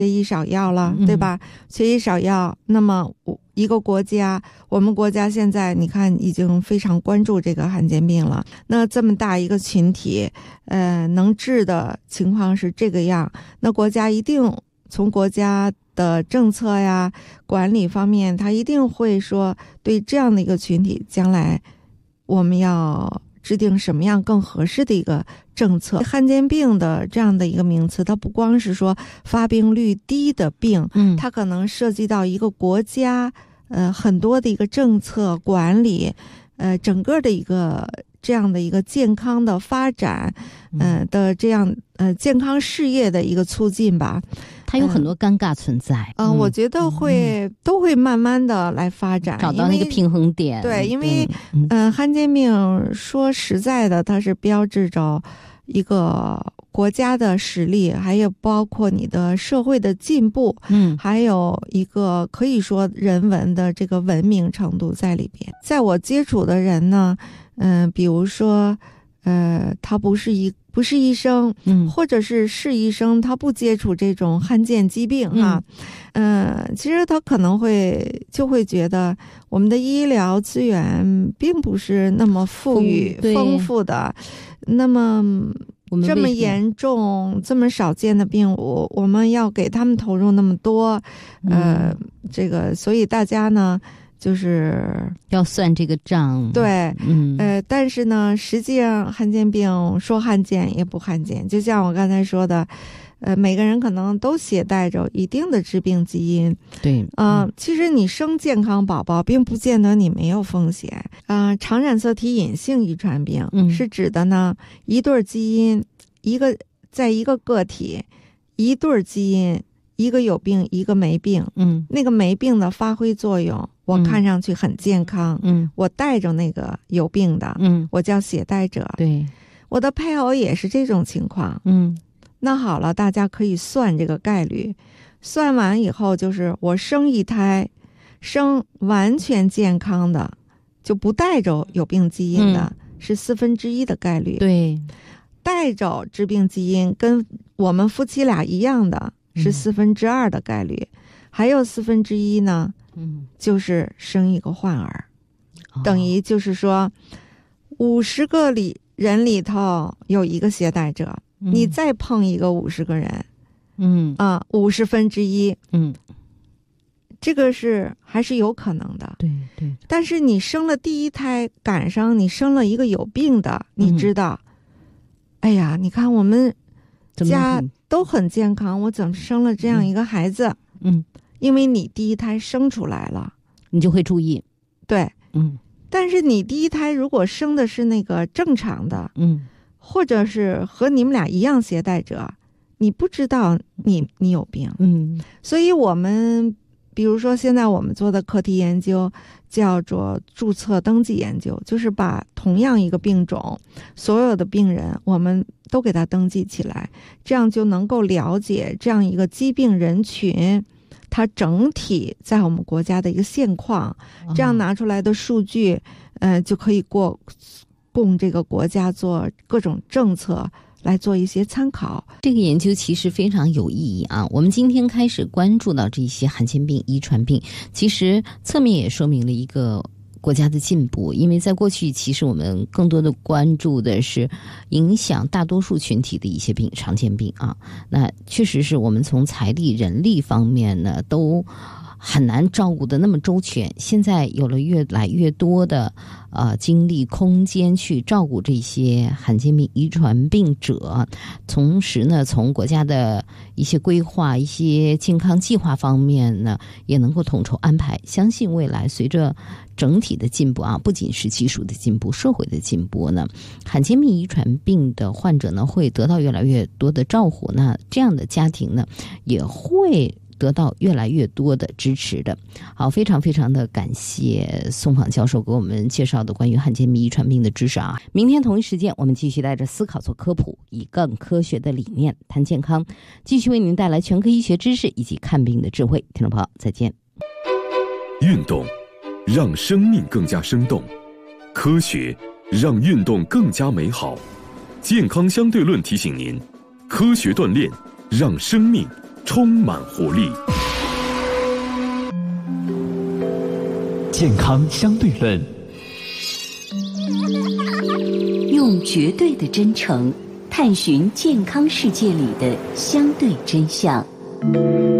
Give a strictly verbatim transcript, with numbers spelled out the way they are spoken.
缺医少药了，对吧？缺医少药，那么一个国家，我们国家现在你看已经非常关注这个罕见病了。那这么大一个群体，呃，能治的情况是这个样，那国家一定从国家的政策呀、管理方面，他一定会说对这样的一个群体，将来我们要制定什么样更合适的一个政策。罕见病的这样的一个名词，它不光是说发病率低的病，嗯，它可能涉及到一个国家呃很多的一个政策管理，呃整个的一个这样的一个健康的发展，呃的这样呃健康事业的一个促进吧。 它有很多尴尬存在， 嗯、呃，我觉得会、嗯、都会慢慢的来发展， 找到那个平衡点。 对，因为嗯、呃，罕见病说实在的，它是标志着一个国家的实力，还有包括你的社会的进步，嗯，还有一个可以说人文的这个文明程度在里边。在我接触的人呢，嗯、呃，比如说，呃，他不是一。不是医生，嗯，或者是是医生，他不接触这种罕见疾病哈，嗯、呃，其实他可能会就会觉得我们的医疗资源并不是那么富裕、丰富的，那么这么严重、这么少见的病，我我们要给他们投入那么多，呃，嗯、这个，所以大家呢。就是要算这个账， 对，嗯，呃，但是呢，实际上罕见病说罕见也不罕见，就像我刚才说的，呃，每个人可能都携带着一定的致病基因， 对， 嗯、呃，其实你生健康宝宝，并不见得你没有风险，啊、呃，常染色体隐性遗传病、嗯、是指的呢，一对基因，一个在一个个体，一对基因。一个有病一个没病，嗯，那个没病的发挥作用，我看上去很健康，嗯，我带着那个有病的，嗯，我叫携带者， 对， 我的配偶也是这种情况，嗯，那好了，大家可以算这个概率，算完以后就是我生一胎，生完全健康的，就不带着有病基因的，嗯、是四分之一的概率， 对， 带着致病基因跟我们夫妻俩一样的。是四分之二的概率，嗯、还有四分之一呢，嗯，就是生一个患儿，哦、等于就是说，五十个里人里头有一个携带者，嗯、你再碰一个五十个人，嗯啊，五十分之一，嗯，这个是还是有可能的， 对对。 但是你生了第一胎，赶上你生了一个有病的，你知道，嗯、哎呀，你看我们家。都很健康，我怎么生了这样一个孩子？嗯，因为你第一胎生出来了， 你就会注意， 对，嗯。但是你第一胎如果生的是那个正常的，嗯，或者是和你们俩一样携带者，你不知道你你有病，嗯。所以我们比如说现在我们做的课题研究叫做注册登记研究，就是把同样一个病种，所有的病人我们。都给他登记起来，这样就能够了解这样一个疾病人群，它整体在我们国家的一个现况，这样拿出来的数据，呃，就可以过供这个国家做各种政策来做一些参考。 这个研究其实非常有意义啊！我们今天开始关注到这些罕见病、遗传病，其实侧面也说明了一个。国家的进步，因为在过去其实我们更多的关注的是影响大多数群体的一些病，常见病啊，那确实是我们从财力人力方面呢都很难照顾的那么周全，现在有了越来越多的呃精力空间去照顾这些罕见病遗传病者，同时呢从国家的一些规划一些健康计划方面呢也能够统筹安排，相信未来随着整体的进步啊，不仅是技术的进步，社会的进步呢，罕见病遗传病的患者呢会得到越来越多的照顾，那这样的家庭呢也会得到越来越多的支持的。好，非常非常的感谢宋昉教授给我们介绍的关于罕见病遗传病的知识啊！明天同一时间，我们继续带着思考做科普，以更科学的理念谈健康，继续为您带来全科医学知识以及看病的智慧。听众朋友，再见。 运动让生命更加生动，科学让运动更加美好。健康相对论提醒您，科学锻炼让生命充满活力。 健康相对论， 用绝对的真诚探寻健康世界里的相对真相。